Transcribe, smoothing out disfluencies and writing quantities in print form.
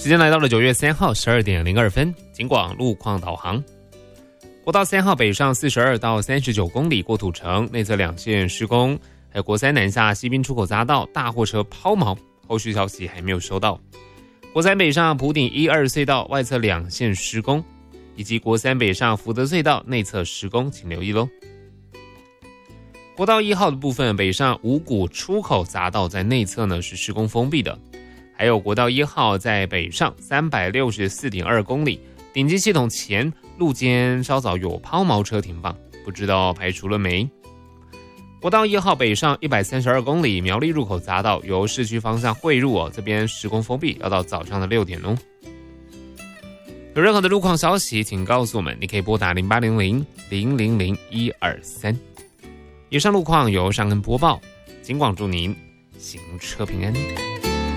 时间来到了9月3号12点02分，警广路况导航。国道3号北上42到39公里过土城，内侧2线施工，还有国3南下西滨出口匝道大货车抛锚，后续消息还没有收到。国3北上埔顶1、2隧道外侧2线施工，以及国3北上福德隧道内侧施工，请留意咯。国道1号的部分，北上五股出口匝道在内侧呢是施工封闭的，还有国道1号在北上364.2公里，顶级系统前路肩稍早有抛锚车停放，不知道排除了没？国道1号北上132公里，苗栗入口匝道由市区方向汇入这边施工封闭，要到早上的6点哦。有任何的路况消息，请告诉我们，你可以拨打0800-000-123。以上路况由尚恩播报，警广祝您行车平安。